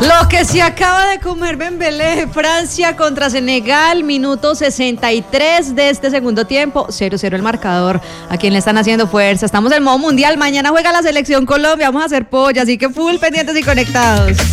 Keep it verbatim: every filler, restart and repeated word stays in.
Lo que se acaba de comer Dembélé, Francia contra Senegal, minuto sesenta y tres de este segundo tiempo, cero cero el marcador. A quien le están haciendo fuerza, estamos en modo mundial, mañana juega la selección Colombia, vamos a hacer polla, así que full pendientes y conectados.